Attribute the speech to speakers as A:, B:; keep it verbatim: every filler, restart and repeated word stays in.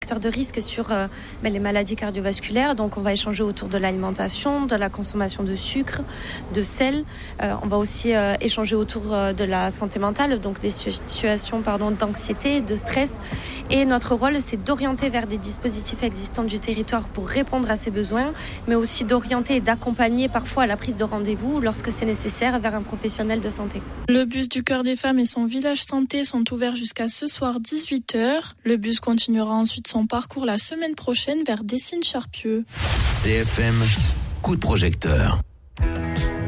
A: facteurs de risque sur euh, ben, les maladies cardiovasculaires. Donc on va échanger autour de l'alimentation, de la consommation de sucre, de sel. Euh, on va aussi euh, échanger autour euh, de la santé mentale, donc des situations pardon, d'anxiété, de stress. Et notre rôle, c'est d'orienter vers des dispositifs existants du territoire pour répondre à ces besoins, mais aussi d'orienter et d'accompagner parfois à la prise de rendez-vous lorsque c'est nécessaire vers un professionnel de santé.
B: Le bus du Cœur des Femmes et son village santé sont ouverts jusqu'à ce soir dix-huit heures. Le bus continuera ensuite son parcours la semaine prochaine vers Dessines-Charpieu.
C: C F M, coup de projecteur.